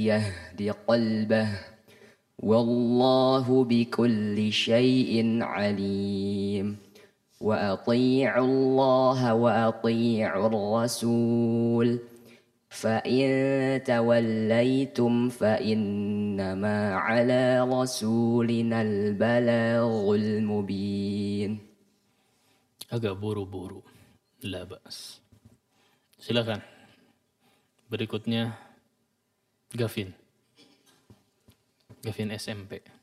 يهدي قلبه والله بكل شيء عليم وأطيعوا الله وأطيعوا الرسول فإن توليتم فإنما على رسولنا البلاغ المبين. Agak buru-buru, la ba'as. Silakan. Berikutnya Gavin SMP.